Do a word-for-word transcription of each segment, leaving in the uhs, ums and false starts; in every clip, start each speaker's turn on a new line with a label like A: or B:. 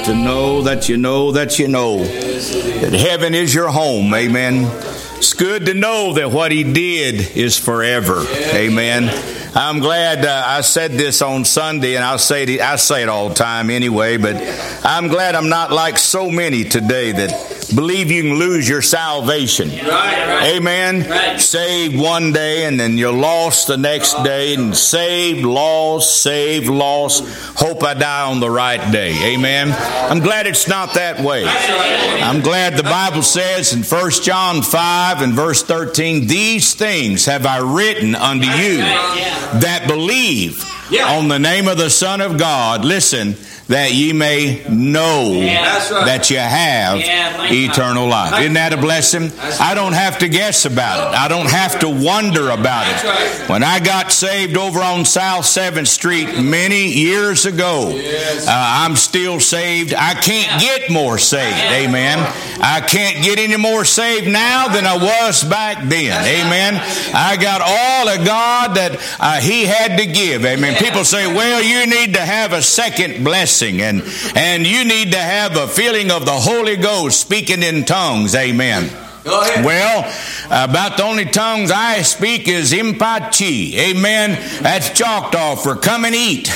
A: to know that you know that you know that heaven is your home. Amen. It's good to know that what He did is forever. Amen. I'm glad uh, I said this on Sunday, and I'll say it, I say it all the time anyway, but I'm glad I'm not like so many today that believe you can lose your salvation. Right, right. Amen. Right. Saved one day and then you're lost the next day, and saved, lost, saved, lost. Hope I die on the right day. Amen. I'm glad it's not that way. I'm glad the Bible says in First John five and verse thirteen, these things have I written unto you that believe on the name of the Son of God. Listen, that ye may know yeah, right. that you have yeah, eternal life. Isn't that a blessing? I don't have to guess about it. I don't have to wonder about it. When I got saved over on South seventh Street many years ago, uh, I'm still saved. I can't get more saved. Amen. I can't get any more saved now than I was back then. Amen. I got all of God that uh, He had to give. Amen. People say, well, you need to have a second blessing. And, and you need to have a feeling of the Holy Ghost speaking in tongues. Amen. Well, about the only tongues I speak is Impachi. Amen. That's Choctaw for come and eat.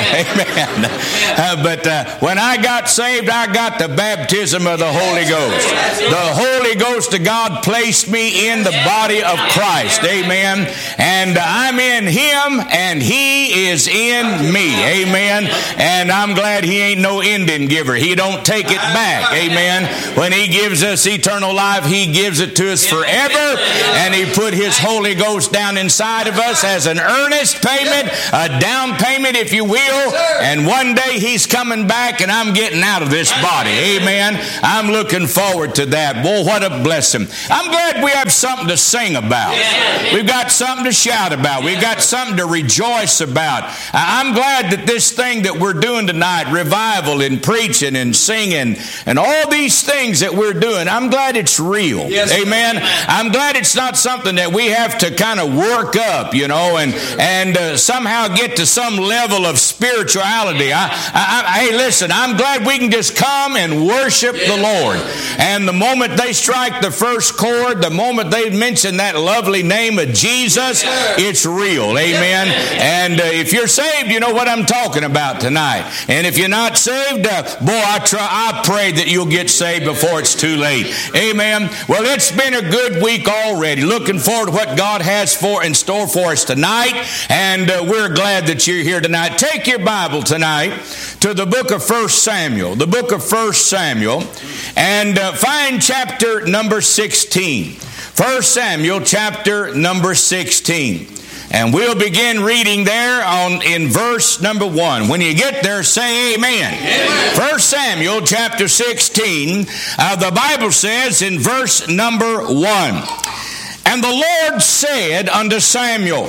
A: Amen. Uh, but uh, when I got saved, I got the baptism of the Holy Ghost. The Holy Ghost of God placed me in the body of Christ. Amen. And I'm in Him and He is in me. Amen. And I'm glad He ain't no Indian giver. He don't take it back. Amen. When He gives us eternal life, He gives gives it to us forever, and He put His Holy Ghost down inside of us as an earnest payment, a down payment, if you will, and one day He's coming back and I'm getting out of this body. Amen. I'm looking forward to that. Boy, what a blessing. I'm glad we have something to sing about. We've got something to shout about. We've got something to rejoice about. I'm glad that this thing that we're doing tonight, revival and preaching and singing and all these things that we're doing, I'm glad it's real. Yes. Amen. I'm glad it's not something that we have to kind of work up, you know, and and uh, somehow get to some level of spirituality. I, I, I, hey, listen, I'm glad we can just come and worship the Lord. And the moment they strike the first chord, the moment they mention that lovely name of Jesus, it's real. Amen. And uh, if you're saved, you know what I'm talking about tonight. And if you're not saved, uh, boy, I try. I pray that you'll get saved before it's too late. Amen. Well, it's been a good week already. Looking forward to what God has for in store for us tonight, and uh, we're glad that you're here tonight. Take your Bible tonight to the book of First Samuel, the book of First Samuel, and uh, find chapter number sixteen. First Samuel, chapter number sixteen. And we'll begin reading there on in verse number one. When you get there, say amen. Amen. First Samuel chapter sixteen, uh, the Bible says in verse number one, and the Lord said unto Samuel,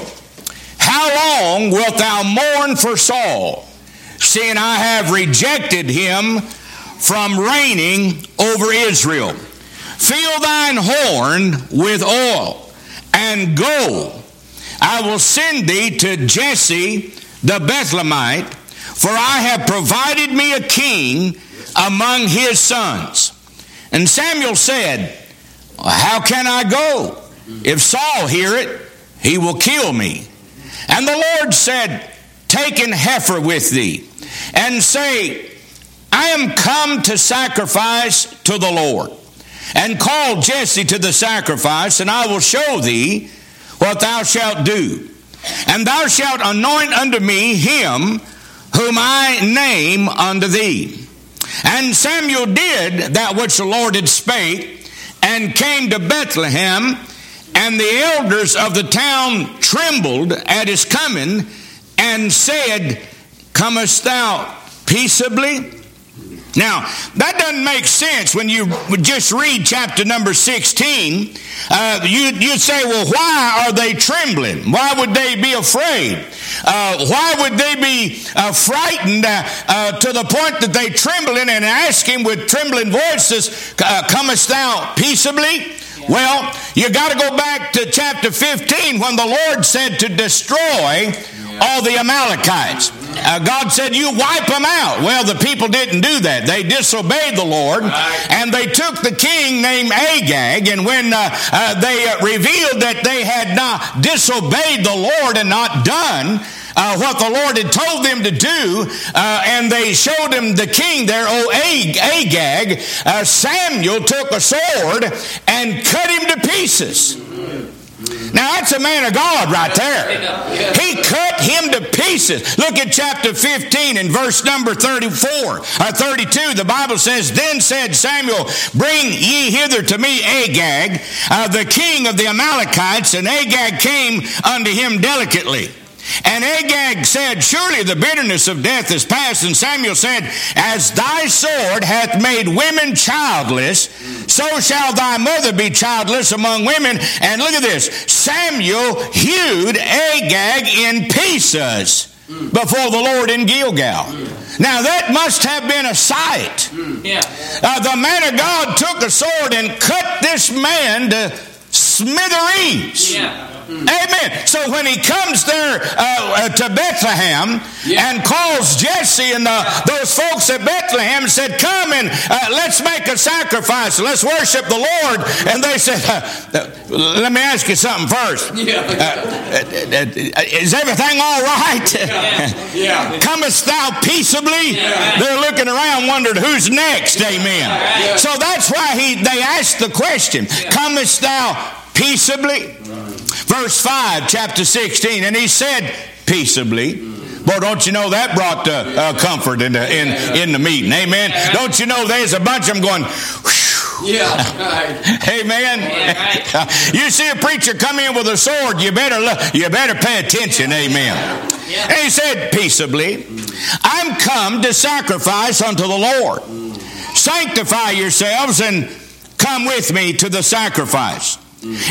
A: how long wilt thou mourn for Saul, seeing I have rejected him from reigning over Israel? Fill thine horn with oil, and go. I will send thee to Jesse the Bethlehemite, for I have provided me a king among his sons. And Samuel said, how can I go? If Saul hear it, he will kill me. And the Lord said, take an heifer with thee, and say, I am come to sacrifice to the Lord. And call Jesse to the sacrifice, and I will show thee what thou shalt do. And thou shalt anoint unto me him whom I name unto thee. And Samuel did that which the Lord had spake, and came to Bethlehem, and the elders of the town trembled at his coming, and said, comest thou peaceably? Now, that doesn't make sense when you just read chapter number sixteen. Uh, you, you'd say, well, why are they trembling? Why would they be afraid? Uh, why would they be uh, frightened uh, uh, to the point that they tremble in and ask him with trembling voices, uh, comest thou peaceably? Well, you got to go back to chapter fifteen when the Lord said to destroy all the Amalekites. Uh, God said, you wipe them out. Well, the people didn't do that. They disobeyed the Lord, and they took the king named Agag, and when uh, uh, they uh, revealed that they had not disobeyed the Lord and not done Uh, what the Lord had told them to do, uh, and they showed him the king there, oh Ag- Agag, uh, Samuel took a sword and cut him to pieces. Now that's a man of God right there. He cut him to pieces. Look at chapter fifteen and verse number thirty-four, or thirty-two. The Bible says, then said Samuel, bring ye hither to me Agag, uh, the king of the Amalekites. And Agag came unto him delicately. And Agag said, surely the bitterness of death is past. And Samuel said, as thy sword hath made women childless, so shall thy mother be childless among women. And look at this. Samuel hewed Agag in pieces before the Lord in Gilgal. Now that must have been a sight. Uh, the man of God took a sword and cut this man to smithereens. Yeah. Amen. So when he comes there uh, to Bethlehem yeah. and calls Jesse and uh, those folks at Bethlehem and said, come and uh, let's make a sacrifice. Let's worship the Lord. And they said, uh, uh, let me ask you something first. Yeah. Uh, uh, is everything all right? Yeah. Yeah. Comest thou peaceably? Yeah. They're looking around, wondering who's next. Amen. Yeah. So that's why he they asked the question, yeah. Comest thou peaceably? Verse five, chapter sixteen, and he said, peaceably. Boy, don't you know that brought uh, uh, comfort in the, in, in the meeting. Amen. Don't you know there's a bunch of them going, whew. Yeah. Right. Amen. Yeah, right. You see a preacher come in with a sword, you better look, you better pay attention. Amen. Yeah. And he said, peaceably, I'm come to sacrifice unto the Lord. Sanctify yourselves and come with me to the sacrifice.